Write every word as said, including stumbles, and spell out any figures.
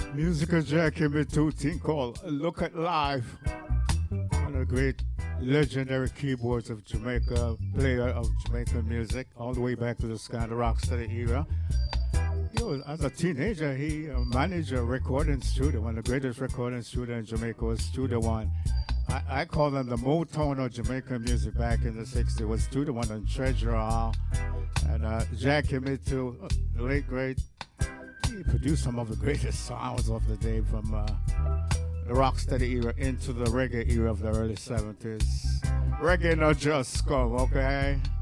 Musical Jack in two thing called Look at Life. One of the great legendary keyboards of Jamaica, player of Jamaican music, all the way back to the kind of rocksteady era. You know, as a teenager, he uh, managed a recording studio. One of the greatest recording studios in Jamaica was Studio One. I, I call them the Motown of Jamaican music back in the sixties. It was Studio One and Treasure Hall. And uh, Jack Imitu, uh, the late great, he produced some of the greatest sounds of the day from uh, the rocksteady era into the reggae era of the early seventies. Reggae not just scum, okay?